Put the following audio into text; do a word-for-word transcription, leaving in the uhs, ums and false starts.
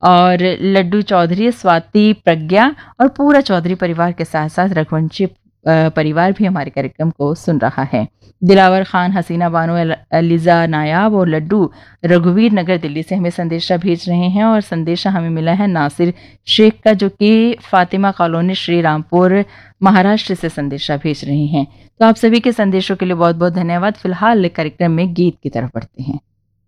और लड्डू चौधरी, स्वाति, प्रज्ञा और पूरा चौधरी परिवार के साथ साथ रघुवंशी परिवार भी हमारे कार्यक्रम को सुन रहा है। दिलावर खान, हसीना बानो, अलीजा नायाब और लड्डू रघुवीर नगर दिल्ली से हमें संदेशा भेज रहे हैं। और संदेशा हमें मिला है नासिर शेख का, जो कि फातिमा कॉलोनी श्री रामपुर महाराष्ट्र से संदेशा भेज रहे हैं। तो आप सभी के संदेशों के लिए बहुत बहुत धन्यवाद। फिलहाल कार्यक्रम में गीत की तरफ बढ़ते हैं।